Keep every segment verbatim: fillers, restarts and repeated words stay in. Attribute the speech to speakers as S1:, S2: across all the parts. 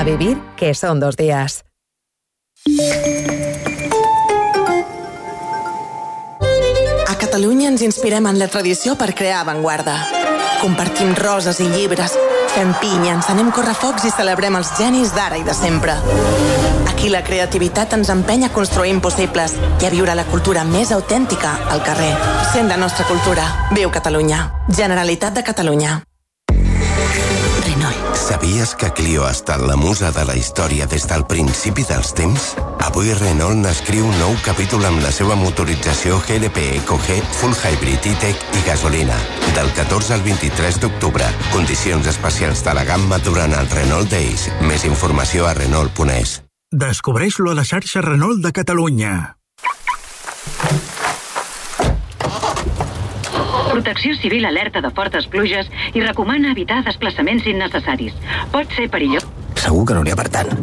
S1: vivir, que son dos días.
S2: A Catalunya ens inspirem en la tradició per crear avantguarda. Compartim roses i llibres, fem pinya, encenem correfocs i celebrem els genis d'ara i de sempre. Aquí la creativitat ens empenya a construir impossibles i a viure la cultura més autèntica al carrer. Sent la nostra cultura. Viu Catalunya. Generalitat de Catalunya.
S3: Sabies que Clio ha estat la musa de la història des del principi dels temps? Avui Renault n'escriu un nou capítol amb la seva motorització G L P Eco G, Full Hybrid E-Tech i gasolina. Del catorze al vint-i-tres d'octubre. Condicions especials de la gamma durant el Renault Days. Més informació a Renault punt es.
S4: Descobreix-lo a la xarxa Renault de Catalunya.
S5: Protecció Civil alerta de fortes pluges i recomana evitar desplaçaments innecessaris. Pot ser perillós.
S6: Segur que no n'hi ha per tant.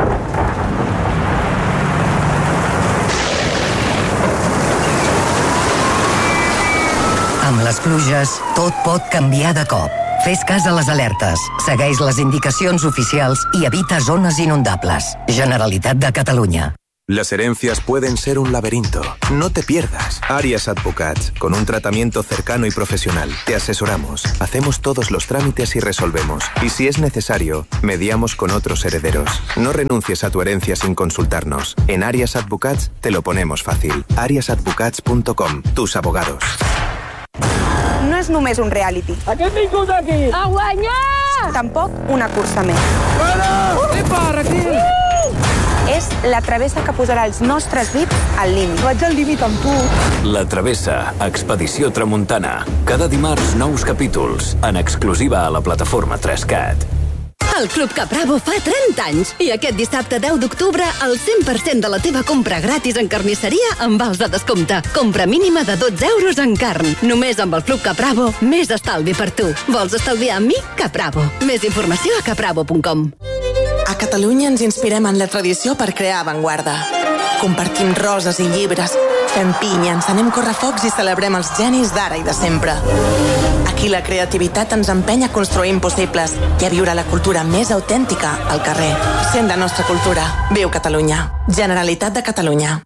S7: Amb les pluges, tot pot canviar de cop. Fes cas a les alertes, segueix les indicacions oficials i evita zones inundables. Generalitat de Catalunya.
S8: Las herencias pueden ser un laberinto. No te pierdas. Arias Advocats, con un tratamiento cercano y profesional. Te asesoramos, hacemos todos los trámites y resolvemos. Y si es necesario, mediamos con otros herederos. No renuncies a tu herencia sin consultarnos. En Arias Advocats te lo ponemos fácil. arias advocats punto com. Tus abogados.
S9: No és només un reality.
S10: A què vingut aquí?
S9: A guanyar! Tampoc una cursa més.
S10: Para! Epa, Raquel!
S9: És la travessa que posarà els nostres vips al límit.
S10: Vaig al límit amb tu.
S11: La Travessa, Expedició Tramuntana. Cada dimarts, nous capítols, en exclusiva a la plataforma tres cat.
S12: El Club Capravo fa trenta anys i aquest dissabte deu d'octubre el cent per cent de la teva compra gratis en carnisseria amb vals de descompte. Compra mínima de dotze euros en carn. Només amb el Club Capravo, més estalvi per tu. Vols estalviar amb mi? Capravo. Més informació a capravo punt com.
S2: A Catalunya ens inspirem en la tradició per crear avantguarda. Compartim roses i llibres, fem pinya, encenem correfocs i celebrem els genis d'ara i de sempre. Aquí la creativitat ens empenya a construir impossibles i a viure la cultura més autèntica al carrer. Sent la nostra cultura. Viu Catalunya. Generalitat de Catalunya.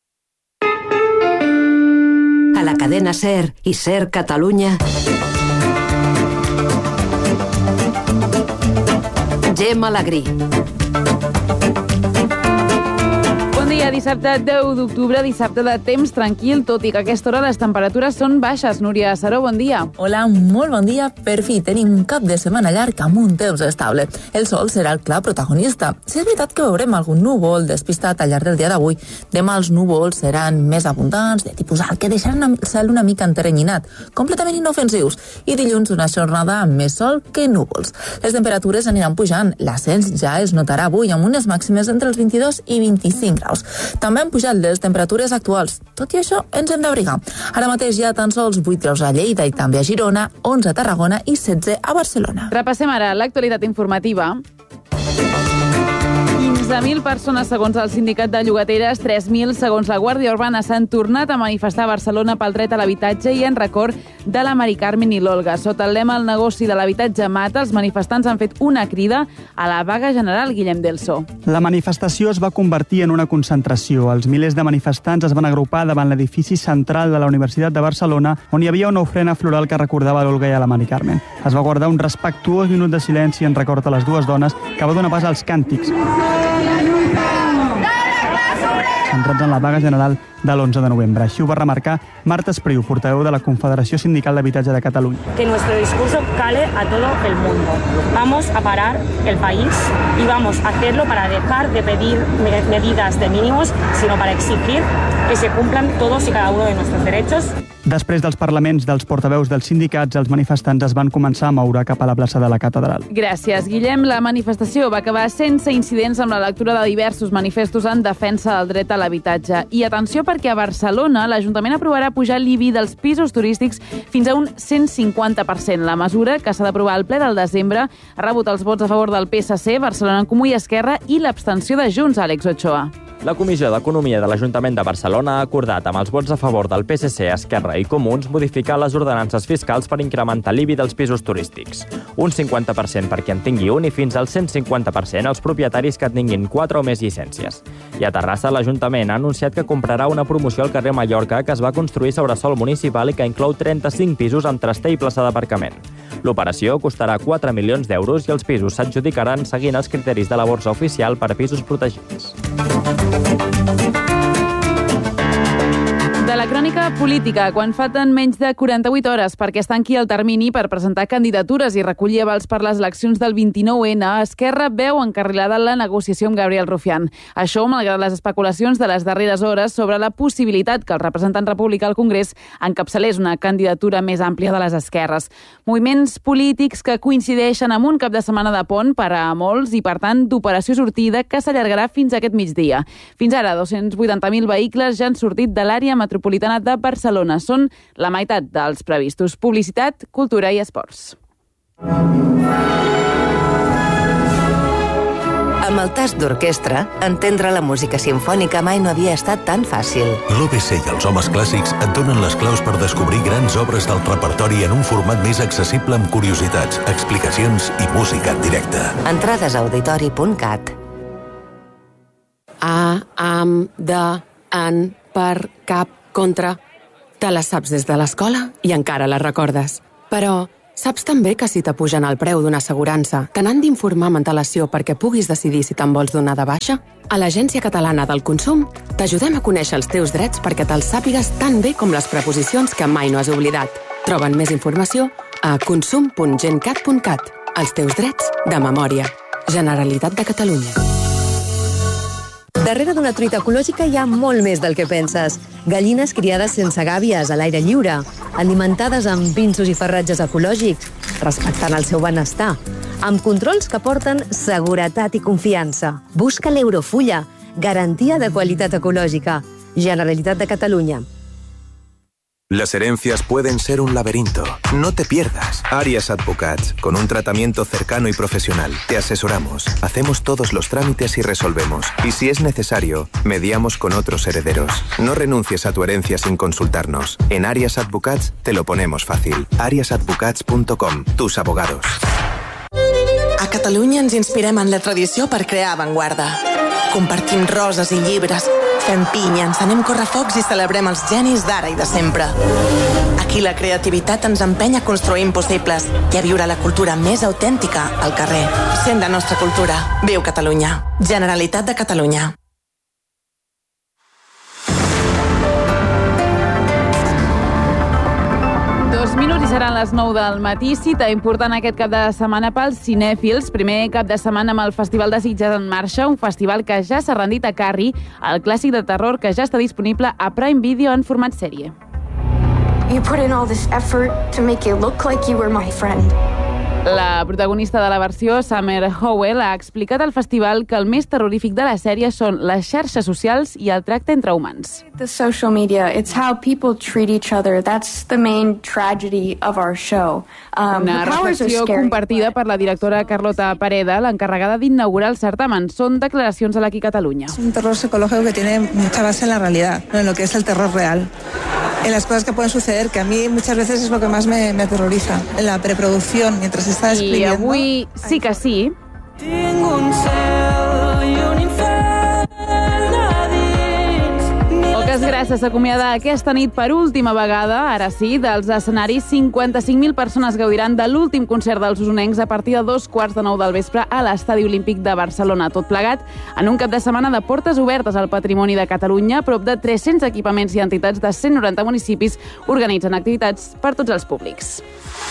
S13: A la cadena SER i SER Catalunya. Gemma Alegrí.
S14: Bon dia, dissabte deu d'octubre, dissabte de temps tranquil, tot i que a aquesta hora les temperatures són baixes. Núria Saró, bon dia.
S15: Hola, molt bon dia. Per fi tenim un cap de setmana llarg amb un temps estable. El sol serà el clar protagonista. Si és veritat que veurem algun núvol despistat al llarg del dia d'avui, demà els núvols seran més abundants, de tipus alt, que deixaran el cel una mica enterrenyinat, completament inofensius, i dilluns una jornada amb més sol que núvols. Les temperatures aniran pujant. L'ascens ja es notarà avui amb unes màximes entre els vint-i-dos i vint-i-cinc graus. També han pujat les temperatures actuals. Tot i això, ens hem d'abrigar. Ara mateix hi ha tan sols vuit graus a Lleida i també a Girona, onze a Tarragona i setze a Barcelona.
S14: Repassem ara l'actualitat informativa. quinze mil persones segons el sindicat de llogateres, tres mil segons la Guàrdia Urbana s'han tornat a manifestar a Barcelona pel dret a l'habitatge i en record de la Mari Carmen i l'Olga. Sota el lema "El negoci de l'habitatge mata", els manifestants han fet una crida a la vaga general. Guillem Delso.
S16: La manifestació es va convertir en una concentració. Els milers de manifestants es van agrupar davant l'edifici central de la Universitat de Barcelona, on hi havia una ofrena floral que recordava l'Olga i a la Mari Carmen. Es va guardar un respectuós minut de silenci en record a les dues dones, que va donar pas als càntics centrats en la vaga general de l'onze de novembre. Així ho va remarcar Marta Espriu, portaveu de la Confederació Sindical d'Habitatge de Catalunya.
S17: Que nuestro discurso cale a todo el mundo. Vamos a parar el país y vamos a hacerlo para dejar de pedir medidas de mínimos, sino para exigir que se cumplan todos y cada uno de nuestros derechos.
S16: Després dels parlaments dels portaveus dels sindicats, els manifestants es van començar a moure cap a la plaça de la Catedral.
S14: Gràcies, Guillem. La manifestació va acabar sense incidents amb la lectura de diversos manifestos en defensa del dret a l'habitatge. I atenció, perquè a Barcelona l'Ajuntament aprovarà pujar l'I B I dels pisos turístics fins a un cent cinquanta per cent. La mesura, que s'ha d'aprovar al ple del desembre, ha rebut els vots a favor del P S C, Barcelona en Comú i Esquerra i l'abstenció de Junts, Àlex Ochoa.
S6: La Comissió d'Economia de l'Ajuntament de Barcelona ha acordat amb els vots a favor del P S C, Esquerra i Comuns modificar les ordenances fiscals per incrementar l'I B I dels pisos turístics. Un cinquanta per cent per qui en tingui un i fins al cent cinquanta per cent als propietaris que tinguin quatre o més llicències. I a Terrassa, l'Ajuntament ha anunciat que comprarà una promoció al carrer Mallorca que es va construir sobre sòl municipal i que inclou trenta-cinc pisos amb traster i plaça d'aparcament. L'operació costarà quatre milions d'euros i els pisos s'adjudicaran seguint els criteris de la borsa oficial per a pisos protegits. De la crònica política, quan falten menys de quaranta-vuit hores perquè es tanqui el termini per presentar candidatures i recollir avals per les eleccions del vint-i-nou ene, Esquerra veu encarrilada la negociació amb Gabriel Rufián. Això, malgrat les especulacions de les darreres hores sobre la possibilitat que el representant republicà al Congrés encapçalés una candidatura més àmplia de les esquerres. Moviments polítics que coincideixen amb un cap de setmana de pont per a molts i, per tant, d'operació sortida que s'allargarà fins a aquest migdia. Fins ara, dos-cents vuitanta mil vehicles ja han sortit de l'àrea metropolitana de Barcelona. Són la meitat dels previstos. Publicitat, cultura i esports.
S7: Amb el tast d'orquestra, entendre la música simfònica mai no havia estat tan fàcil.
S18: L'O B C i els homes clàssics et donen les claus per descobrir grans obres del repertori en un format més accessible amb curiositats, explicacions i música en directe.
S7: Entrades a auditori punt cat.
S19: A, am, de, en, per, cap, contra. Te les saps des de l'escola i encara les recordes. Però saps també que si t'apugen el preu d'una assegurança, te n'han d'informar amb antelació perquè puguis decidir si te'n vols donar de baixa? A l'Agència Catalana del Consum t'ajudem a conèixer els teus drets perquè te'ls sàpigues tan bé com les preposicions que mai no has oblidat. Troben més informació a consum punt gencat punt cat. Els teus drets de memòria. Generalitat de Catalunya.
S20: Darrere d'una truita ecològica hi ha molt més del que penses. Gallines criades sense gàbies, a l'aire lliure, alimentades amb pinsos i farratges ecològics, respectant el seu benestar, amb controls que porten seguretat i confiança. Busca l'Eurofulla, garantia de qualitat ecològica. Generalitat de Catalunya.
S8: Las herencias pueden ser un laberinto. No te pierdas. Arias Advocats, con un tratamiento cercano y profesional. Te asesoramos, hacemos todos los trámites y resolvemos. Y si es necesario, mediamos con otros herederos. No renuncies a tu herencia sin consultarnos. En Arias Advocats te lo ponemos fácil. arias advocats punto com. Tus abogados.
S2: A Catalunya ens inspirem en la tradició per crear avantguarda. Compartim roses i llibres, fem pinya, encenem correfocs i celebrem els genis d'ara i de sempre. Aquí la creativitat ens empenya a construir impossibles i a viure la cultura més autèntica al carrer. Sent la nostra cultura. Viu Catalunya. Generalitat de Catalunya.
S14: Dos minuts i seran les nou del matí. Cita important aquest cap de setmana pels cinèfils. Primer cap de setmana amb el Festival de Sitges en marxa, un festival que ja s'ha rendit a Carrie, el clàssic de terror que ja està disponible a Prime Video en format sèrie.
S21: You put in all this effort to make it look like you were my friend.
S14: La protagonista de la versió, Summer Howell, ha explicat al festival que el més terrorífic de la sèrie són les xarxes socials i el tracte entre humans.
S21: The social media, it's how people treat each other. That's the main tragedy of our show. Um,
S14: Una reflexió compartida per la directora Carlota Pareda, l'encarregada d'inaugurar el certamen. Són declaracions a l'Aquí Catalunya.
S22: Es un terror psicológico que tiene mucha base en la realidad, no en lo que es el terror real. En las cosas que pueden suceder, que a mí muchas veces es lo que más me, me aterroriza. En la preproducción, mientras se está exprimiendo.
S14: I avui sí que sí.
S21: Tinc un cel i un infern a dins.
S14: Poques gràcies s'acomiada aquesta nit per última vegada, ara sí, dels escenaris. cinquanta-cinc mil persones gaudiran de l'últim concert dels usonencs a partir de dos quarts de nou del vespre a l'Estadi Olímpic de Barcelona. Tot plegat en un cap de setmana de portes obertes al patrimoni de Catalunya. Prop de tres-cents equipaments i entitats de cent noranta municipis organitzen activitats per tots els públics.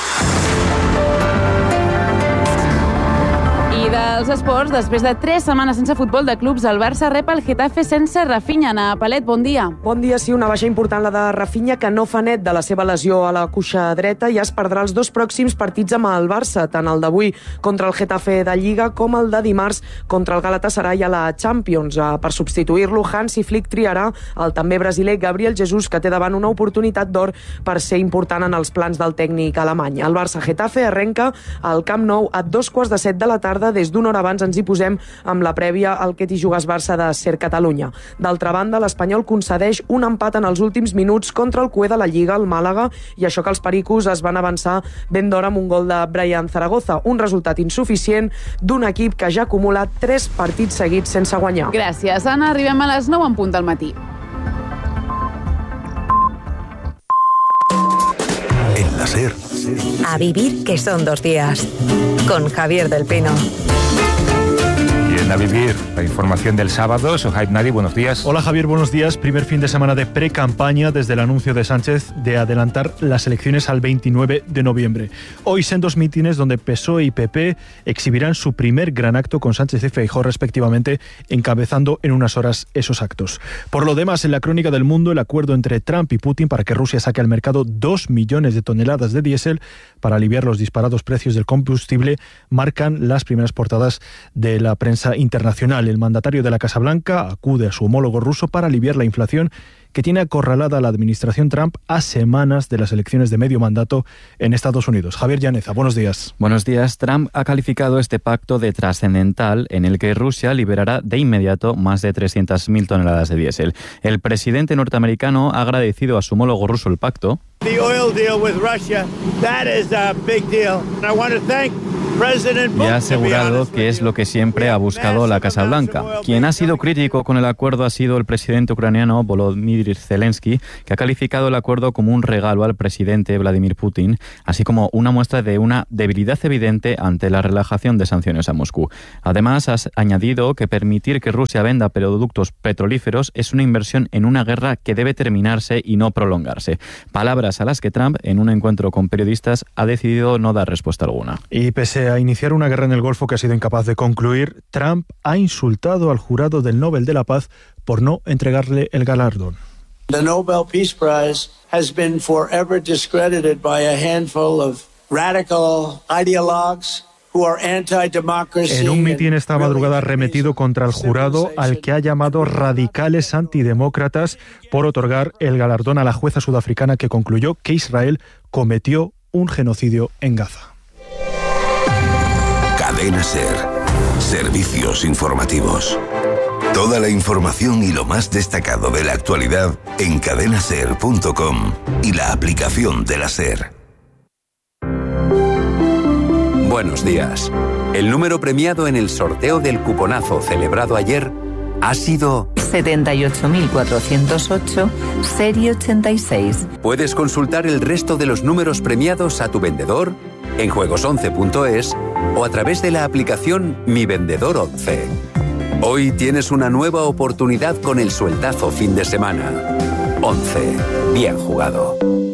S14: I dels esports, després de tres setmanes sense futbol de clubs, el Barça rep el Getafe sense Rafinha. Ana Palet, bon dia.
S23: Bon dia, sí, una baixa important la de Rafinha, que no fa net de la seva lesió a la cuixa dreta i es perdrà els dos pròxims partits amb el Barça, tant el d'avui contra el Getafe de Lliga com el de dimarts contra el Galatasaray a la Champions. Per substituir-lo, Hansi Flick triarà el també brasiler Gabriel Jesus, que té davant una oportunitat d'or per ser important en els plans del tècnic alemany. El Barça-Getafe arrenca al Camp Nou a dos quarts de set de la tarda des d'una una hora abans ens hi posem amb la prèvia al que t'hi jugues Barça de Ser Catalunya. D'altra banda, l'Espanyol concedeix un empat en els últims minuts contra el cué de la Lliga, el Màlaga, i això que els pericos es van avançar ben d'hora amb un gol de Brian Zaragoza, un resultat insuficient d'un equip que ja acumula tres partits seguits sense guanyar.
S6: Gràcies, Anna. Arribem a les nou en punt del matí.
S18: En la SER.
S20: A vivir, que son dos días. Con Javier del Pino.
S1: A vivir, la información del sábado. Sohaib Nadi, buenos días.
S3: Hola Javier, buenos días. Primer fin de semana de pre-campaña desde el anuncio de Sánchez de adelantar las elecciones al veintinueve de noviembre. Hoy sendos mítines donde P S O E y P P exhibirán su primer gran acto con Sánchez y Feijóo respectivamente, encabezando en unas horas esos actos. Por lo demás, en la crónica del mundo, el acuerdo entre Trump y Putin para que Rusia saque al mercado dos millones de toneladas de diésel para aliviar los disparados precios del combustible marcan las primeras portadas de la prensa internacional. El mandatario de la Casa Blanca acude a su homólogo ruso para aliviar la inflación que tiene acorralada a la administración Trump a semanas de las elecciones de medio mandato en Estados Unidos. Javier Llaneza, buenos días.
S4: Buenos días. Trump ha calificado este pacto de trascendental en el que Rusia liberará de inmediato más de trescientas mil toneladas de diésel. El presidente norteamericano ha agradecido a su homólogo ruso el pacto.
S24: The oil deal with Russia, that is a big deal. I want to thank
S4: y ha asegurado que es lo que siempre ha buscado la Casa Blanca. Quien ha sido crítico con el acuerdo ha sido el presidente ucraniano Volodymyr Zelensky, que ha calificado el acuerdo como un regalo al presidente Vladimir Putin, así como una muestra de una debilidad evidente ante la relajación de sanciones a Moscú. Además, ha añadido que permitir que Rusia venda productos petrolíferos es una inversión en una guerra que debe terminarse y no prolongarse. Palabras a las que Trump, en un encuentro con periodistas, ha decidido no dar respuesta alguna.
S3: Y pese a iniciar una guerra en el Golfo que ha sido incapaz de concluir, Trump ha insultado al jurado del Nobel de la Paz por no entregarle el galardón.
S25: The Nobel Peace Prize has been forever discredited by a handful of radical ideologues who are anti-democracy.
S3: En un mitin esta madrugada arremetido contra el jurado, al que ha llamado radicales antidemócratas, por otorgar el galardón a la jueza sudafricana que concluyó que Israel cometió un genocidio en Gaza.
S26: Cadena SER. Servicios informativos. Toda la información y lo más destacado de la actualidad en cadena ser punto com y la aplicación de la SER.
S27: Buenos días. El número premiado en el sorteo del cuponazo celebrado ayer ha sido
S28: setenta y ocho mil cuatrocientos ocho, serie ochenta y seis.
S27: Puedes consultar el resto de los números premiados a tu vendedor en juegos once punto es o a través de la aplicación Mi Vendedor once. Hoy tienes una nueva oportunidad con el sueldazo fin de semana. once. Bien jugado.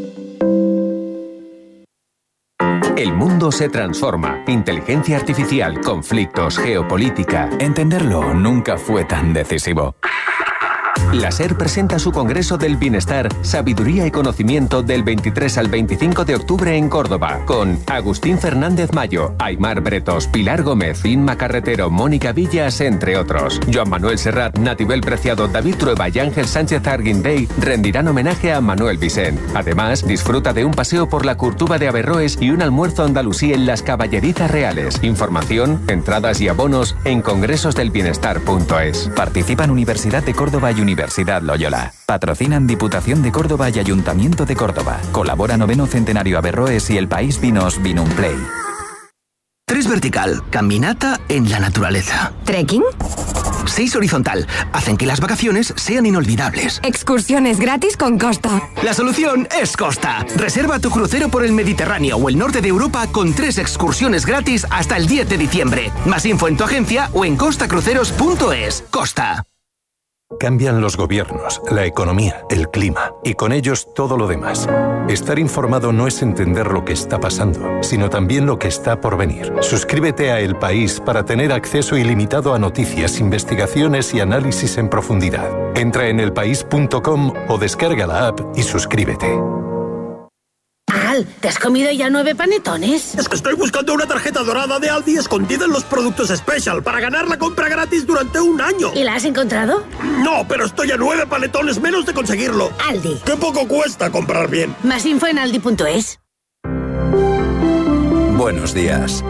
S29: El mundo se transforma. Inteligencia artificial, conflictos, geopolítica. Entenderlo nunca fue tan decisivo. La SER presenta su Congreso del Bienestar, Sabiduría y Conocimiento del veintitrés al veinticinco de octubre en Córdoba, con Agustín Fernández Mayo, Aymar Bretos, Pilar Gómez, Inma Carretero, Mónica Villas, entre otros. Joan Manuel Serrat, Natibel Preciado, David Trueba y Ángel Sánchez Arguindey rendirán homenaje a Manuel Vicent. Además, disfruta de un paseo por la Curtuba de Averroes y un almuerzo andalusí en las Caballerizas Reales. Información, entradas y abonos en congresos del bienestar punto es.
S30: Participan Universidad de Córdoba y Universidad Loyola. Patrocinan Diputación de Córdoba y Ayuntamiento de Córdoba. Colabora Noveno Centenario Averroes y El País Vinos Vinumplay.
S31: Tres vertical, caminata en la naturaleza.
S12: ¿Trekking?
S31: Seis horizontal, hacen que las vacaciones sean inolvidables.
S12: Excursiones gratis con Costa.
S31: La solución es Costa. Reserva tu crucero por el Mediterráneo o el norte de Europa con tres excursiones gratis hasta el diez de diciembre. Más info en tu agencia o en costa cruceros punto es. Costa.
S18: Cambian los gobiernos, la economía, el clima y con ellos todo lo demás. Estar informado no es entender lo que está pasando, sino también lo que está por venir. Suscríbete a El País para tener acceso ilimitado a noticias, investigaciones y análisis en profundidad. Entra en el país punto com o descarga la app y suscríbete.
S32: Al, ¿te has comido ya nueve panetones?
S33: Es que estoy buscando una tarjeta dorada de Aldi escondida en los productos Special para ganar la compra gratis durante un año.
S32: ¿Y la has encontrado?
S33: No, pero estoy a nueve panetones menos de conseguirlo.
S32: Aldi.
S33: ¡Qué poco cuesta comprar bien!
S32: Más info en aldi punto es.
S27: Buenos días.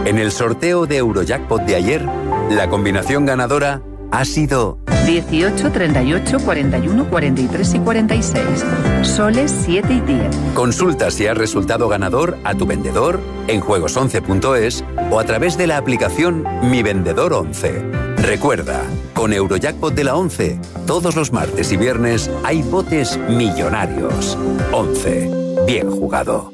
S27: En el sorteo de Eurojackpot de ayer, la combinación ganadora ha sido
S28: dieciocho, treinta y ocho, cuarenta y uno, cuarenta y tres y cuarenta y seis. Soles siete y diez.
S27: Consulta si has resultado ganador a tu vendedor en juegos once punto es o a través de la aplicación Mi Vendedor once. Recuerda, con Eurojackpot de la once, todos los martes y viernes hay botes millonarios. once. Bien jugado.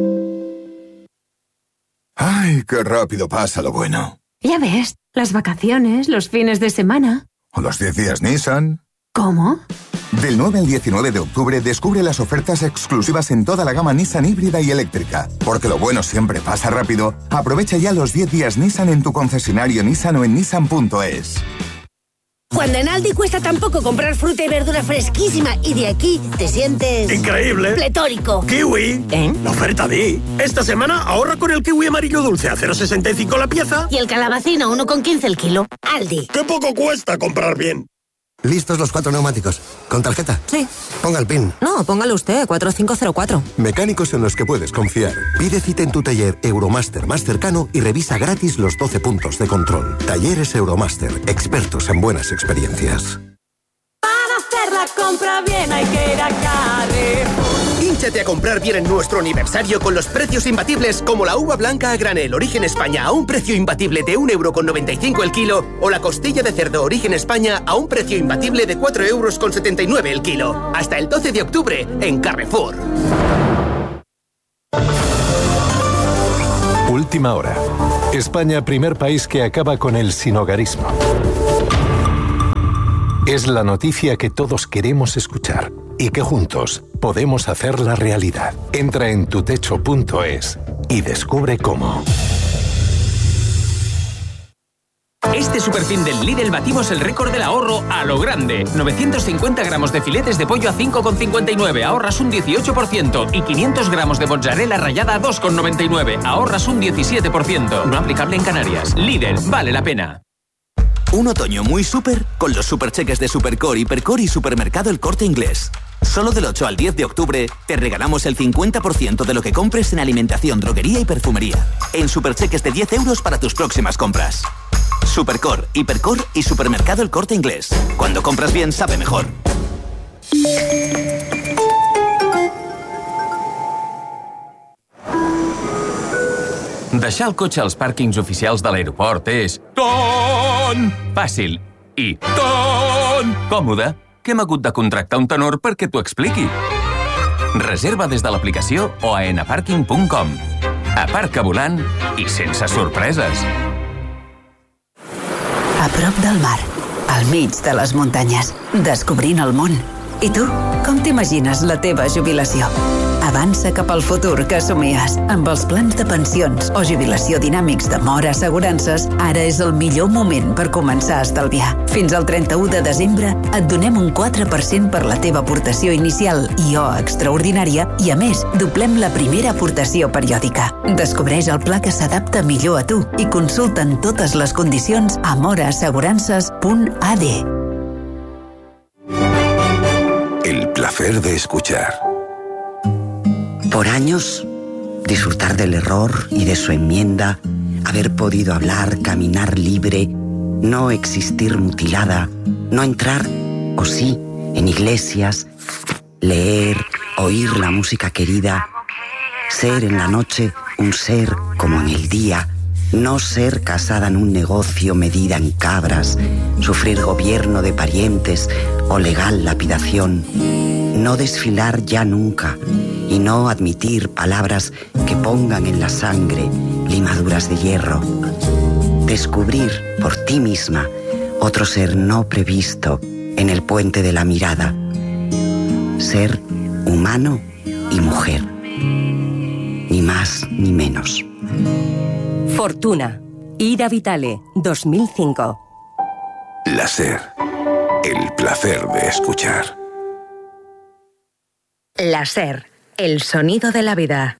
S2: ¡Ay, qué rápido pasa lo bueno!
S5: Ya ves, las vacaciones, los fines de semana.
S2: ¿O los diez días Nissan?
S5: ¿Cómo?
S2: Del nueve al diecinueve de octubre descubre las ofertas exclusivas en toda la gama Nissan híbrida y eléctrica. Porque lo bueno siempre pasa rápido. Aprovecha ya los diez días Nissan en tu concesionario Nissan o en nissan punto es.
S32: Cuando en Aldi cuesta tan poco comprar fruta y verdura fresquísima y de aquí te sientes...
S33: ¡increíble!
S32: ¡Pletórico!
S33: ¡Kiwi!
S32: ¿Eh?
S33: La oferta di. Esta semana ahorra con el kiwi amarillo dulce a cero coma sesenta y cinco la pieza.
S32: Y el calabacín a uno coma quince el kilo. Aldi.
S33: ¡Qué poco cuesta comprar bien!
S7: ¿Listos los cuatro neumáticos? ¿Con tarjeta?
S5: Sí.
S7: Ponga el PIN.
S5: No, póngalo usted, cuatro cinco cero cuatro.
S7: Mecánicos en los que puedes confiar. Pide cita en tu taller Euromaster más cercano y revisa gratis los doce puntos de control. Talleres Euromaster, expertos en buenas experiencias.
S8: Para hacer la compra bien hay que ir a Carrefour.
S31: Hínchate a comprar bien en nuestro aniversario con los precios imbatibles como la uva blanca a granel Origen España a un precio imbatible de un euro con noventa y cinco el kilo o la costilla de cerdo Origen España a un precio imbatible de cuatro euros con setenta y nueve el kilo. Hasta el doce de octubre en Carrefour.
S18: Última hora. España, primer país que acaba con el sinhogarismo. Es la noticia que todos queremos escuchar y que juntos podemos hacerla realidad. Entra en tutecho punto es y descubre cómo.
S29: Este superfin del Lidl batimos el récord del ahorro a lo grande. novecientos cincuenta gramos de filetes de pollo a cinco con cincuenta y nueve, ahorras un dieciocho por ciento. Y quinientos gramos de mozzarella rallada a dos con noventa y nueve, ahorras un diecisiete por ciento. No aplicable en Canarias. Lidl, vale la pena.
S9: Un otoño muy súper con los supercheques de Supercore, Hipercore y Supermercado El Corte Inglés. Solo del ocho al diez de octubre te regalamos el cincuenta por ciento de lo que compres en alimentación, droguería y perfumería. En supercheques de diez euros para tus próximas compras. Supercore, Hipercore y Supermercado El Corte Inglés. Cuando compras bien, sabe mejor.
S29: Deixar el cotxe als pàrquings oficials de l'aeroport és ton fàcil i ton còmode que hem hagut de contractar un tenor perquè t'ho expliqui. Reserva des de l'aplicació o a enaparking punt com. Aparca volant i sense sorpreses.
S28: A prop del mar, al mig de les muntanyes, descobrint el món. I tu, com t'imagines la teva jubilació? Avança cap al futur que somies. Amb els plans de pensions o jubilació dinàmics de Mora Assegurances, ara és el millor moment per començar a estalviar. Fins al trenta-u de desembre et donem un quatre per cent per la teva aportació inicial i o extraordinària i, a més, doblem la primera aportació periòdica. Descobreix el pla que s'adapta millor a tu i consulta'n totes les condicions a mora assegurances punt a d.
S26: El placer de escuchar.
S10: Por años, disfrutar del error y de su enmienda, haber podido hablar, caminar libre, no existir mutilada, no entrar, o sí, en iglesias, leer, oír la música querida, ser en la noche un ser como en el día, no ser casada en un negocio medida en cabras, sufrir gobierno de parientes o legal lapidación, no desfilar ya nunca y no admitir palabras que pongan en la sangre limaduras de hierro. Descubrir por ti misma otro ser no previsto en el puente de la mirada. Ser humano y mujer. Ni más ni menos.
S11: Fortuna. Ida Vitale, dos mil cinco.
S26: La SER. El placer de escuchar.
S11: La SER. El sonido de la vida.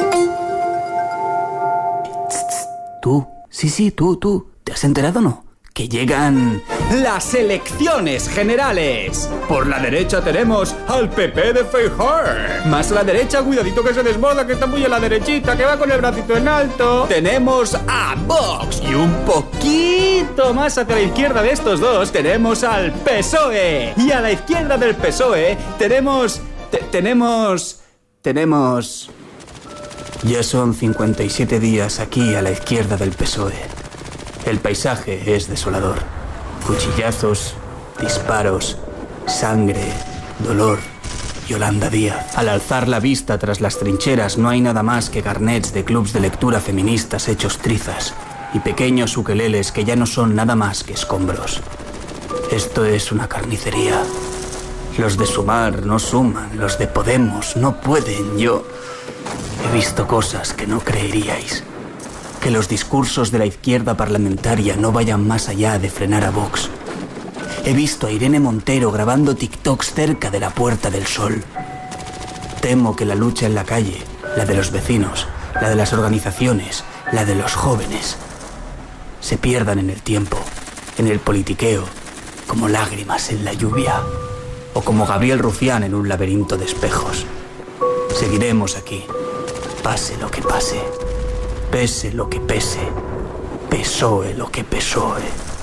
S13: Tú, sí, sí, tú, tú. ¿Te has enterado o no?
S1: que llegan las elecciones generales. Por la derecha tenemos al P P de Feijóo. Más a la derecha, cuidadito que se desborda, que está muy a la derechita, que va con el bracito en alto. Tenemos a Vox y un poquito más hacia la izquierda de estos dos tenemos al P S O E. Y a la izquierda del P S O E tenemos... te- tenemos... tenemos... Ya son cincuenta y siete días aquí a la izquierda del P S O E. El paisaje es desolador. Cuchillazos, disparos, sangre, dolor. Yolanda Díaz. Al alzar la vista tras las trincheras no hay nada más que carnets de clubs de lectura feministas hechos trizas y pequeños ukeleles que ya no son nada más que escombros. Esto es una carnicería. Los de Sumar no suman, los de Podemos no pueden. Yo he visto cosas que no creeríais. Que los discursos de la izquierda parlamentaria no vayan más allá de frenar a Vox. He visto a Irene Montero grabando TikToks cerca de la Puerta del Sol. Temo que la lucha en la calle, la de los vecinos, la de las organizaciones, la de los jóvenes, se pierdan en el tiempo, en el politiqueo, como lágrimas en la lluvia, o como Gabriel Rufián en un laberinto de espejos. Seguiremos aquí, pase lo que pase. Pese lo que pese, P S O E lo que P S O E.